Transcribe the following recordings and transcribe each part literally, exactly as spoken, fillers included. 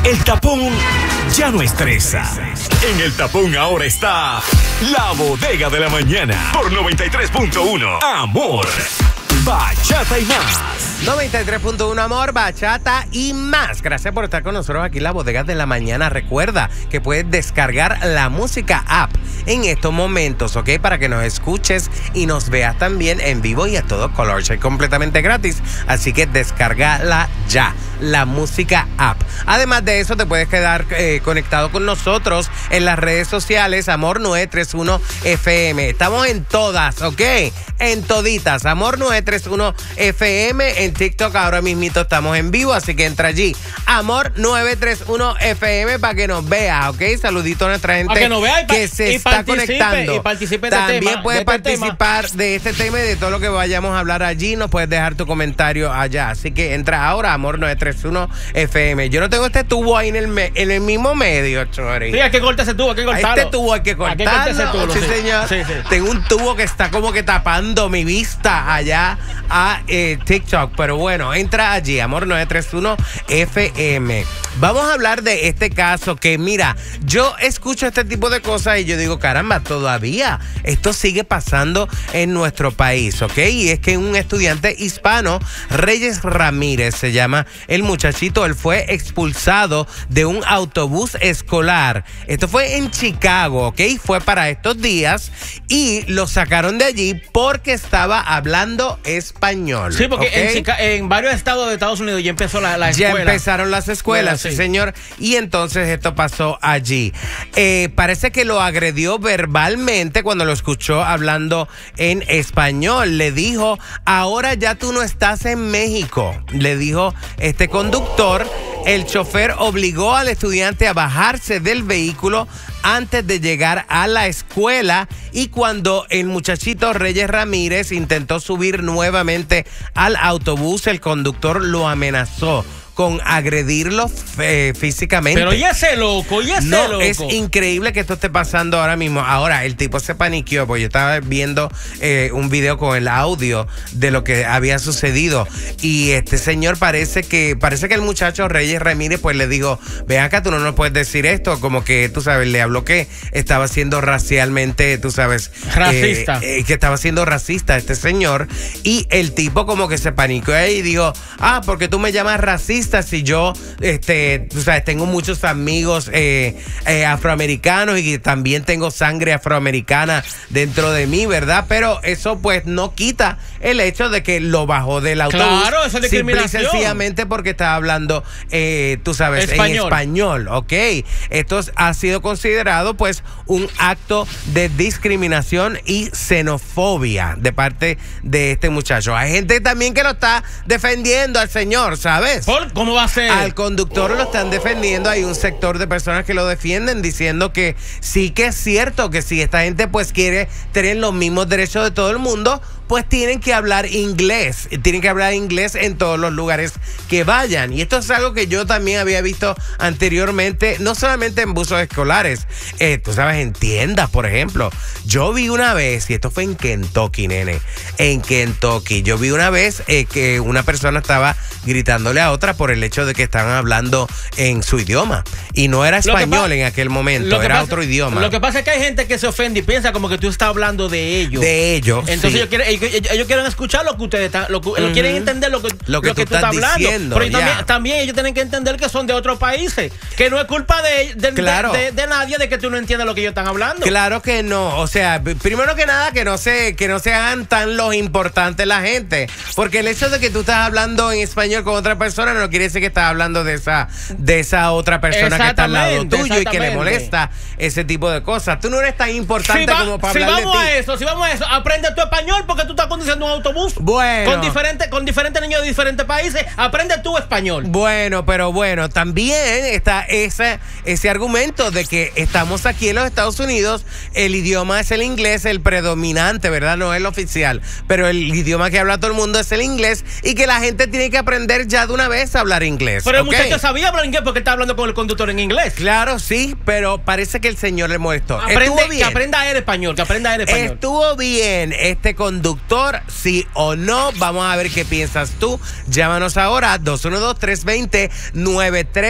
El tapón ya no estresa. En el tapón ahora está La Bodega de la Mañana por noventa y tres punto uno. Amor, bachata y más. noventa y tres punto uno Amor, bachata y más. Gracias por estar con nosotros aquí en La Bodega de la Mañana. Recuerda que puedes descargar la música app en estos momentos, ¿ok? Para que nos escuches y nos veas también en vivo y a todo color. Es completamente gratis, así que descárgala ya, la música app. Además de eso, te puedes quedar eh, conectado con nosotros en las redes sociales, Amor nueve tres uno F M. Estamos en todas, ¿ok? En toditas, Amor nueve tres uno F M. En TikTok ahora mismito estamos en vivo, así que entra allí, Amor nueve tres uno F M, para que nos veas, ¿ok? Saludito a nuestra gente que, nos vea y que se está conectando. Y participe También de tema, puedes de este participar tema. de este tema y de todo lo que vayamos a hablar allí. Nos puedes dejar tu comentario allá. Así que entra ahora, Amor nueve tres uno F M. Yo no tengo este tubo ahí en el, me, en el mismo medio, Chori. Sí, hay que cortar ese tubo, hay que cortarlo. Este tubo hay que cortarlo. Hay que cortar ese tubo, sí, sí. señor. Sí, sí. Tengo un tubo que está como que tapando mi vista allá a eh, TikTok. Pero bueno, entra allí, Amor nueve tres uno F M. Vamos a hablar de este caso que, mira, yo escucho este tipo de cosas y yo digo, caramba, todavía esto sigue pasando en nuestro país, ¿ok? Y es que un estudiante hispano, Reyes Ramírez se llama el muchachito, él fue expulsado de un autobús escolar. Esto fue en Chicago, ¿ok? Fue para estos días y lo sacaron de allí porque estaba hablando español. Sí, porque ¿okay? en, Chica en varios estados de Estados Unidos ya empezó la, la ya escuela. empezaron las escuelas, bueno, sí, señor. Y entonces esto pasó allí. Eh, parece que lo agredió verbalmente cuando lo escuchó hablando en español. Le dijo, ahora ya tú no estás en México. Le dijo este conductor. El chofer obligó al estudiante a bajarse del vehículo antes de llegar a la escuela, y cuando el muchachito Reyes Ramírez intentó subir nuevamente al autobús, el conductor lo amenazó con agredirlo eh, físicamente. Pero y ese loco, y ese no, loco. Es increíble que esto esté pasando ahora mismo. Ahora, el tipo se paniqueó, porque yo estaba viendo eh, un video con el audio de lo que había sucedido. Y este señor parece que, parece que el muchacho Reyes Ramírez pues le dijo, ven acá, tú no nos puedes decir esto. Como que, tú sabes, le habló que estaba siendo racialmente, tú sabes. Racista. Eh, eh, que estaba siendo racista este señor. Y el tipo como que se paniqueó y dijo, ah, porque tú me llamas racista si yo, este, tú sabes, tengo muchos amigos eh, eh, afroamericanos y también tengo sangre afroamericana dentro de mí, ¿verdad? Pero eso pues no quita el hecho de que lo bajó del autobús. Claro, eso es discriminación. Simple y sencillamente porque estaba hablando, eh, tú sabes, español. en español, ¿ok? Esto ha sido considerado pues un acto de discriminación y xenofobia de parte de este muchacho. Hay gente también que lo está defendiendo al señor, ¿sabes? ¿Por? ¿Cómo va a ser? Al conductor lo están defendiendo. Hay un sector de personas que lo defienden diciendo que sí que es cierto que si esta gente pues quiere tener los mismos derechos de todo el mundo, pues tienen que hablar inglés. Tienen que hablar inglés en todos los lugares que vayan. Y esto es algo que yo también había visto anteriormente, no solamente en buses escolares, eh, tú sabes, en tiendas, por ejemplo. Yo vi una vez, y esto fue en Kentucky, nene, en Kentucky, yo vi una vez eh, que una persona estaba gritándole a otra por el hecho de que estaban hablando en su idioma. Y no era español en aquel momento, era pasa, otro idioma. Lo que pasa es que hay gente que se ofende y piensa como que tú estás hablando de ellos. De ellos, Entonces sí. ellos, quieren, ellos, ellos quieren escuchar lo que ustedes están, lo, uh-huh. quieren entender lo que, lo que, lo que tú, tú estás hablando. Diciendo, Pero también, yeah. también ellos tienen que entender que son de otros países. Que no es culpa de, de, claro. de, de, de nadie de que tú no entiendas lo que ellos están hablando. Claro que no. O sea, primero que nada, que no se, que no se hagan tan los importantes la gente. Porque el hecho de que tú estás hablando en español con otra persona no quiere decir que estás hablando de esa, de esa otra persona que está al lado tuyo y que le molesta ese tipo de cosas. Tú no eres tan importante si va, como para si hablar vamos de ti. a eso, si vamos a eso, aprende tu español porque tú estás conduciendo un autobús. Bueno. Con diferentes, con diferentes niños de diferentes países, aprende tu español. Bueno, pero bueno, también está ese, ese argumento de que estamos aquí en los Estados Unidos, el idioma es el inglés, el predominante, ¿verdad? No es el oficial, pero el idioma que habla todo el mundo es el inglés y que la gente tiene que aprender ya de una vez a hablar inglés. Pero el ¿okay? muchacho sabía hablar inglés porque está hablando con el conductor en inglés. Claro, sí, pero parece que el señor le molestó. Aprende, Estuvo bien. Que aprenda a él español, que aprenda a él español. Estuvo bien este conductor, sí o no. Vamos a ver qué piensas tú. Llámanos ahora a dos uno dos, tres dos cero, nueve tres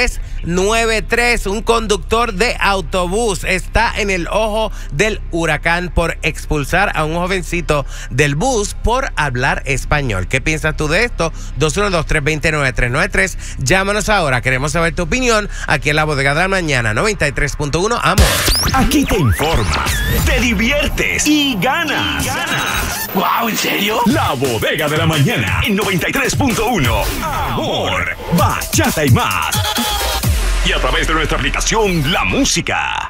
nueve tres. Un conductor de autobús está en el ojo del huracán por expulsar a un jovencito del bus por hablar español. ¿Qué piensas tú de esto? dos uno dos, tres dos cero, nueve tres nueve tres. Llámanos ahora. Queremos saber tu opinión aquí en La Bodega de la Mañana noventa y tres punto uno Amor. Aquí te informas, te diviertes y ganas. Y ganas. Wow, ¿en serio? La Bodega de la Mañana en noventa y tres punto uno Amor, bachata y más. Y a través de nuestra aplicación La Música.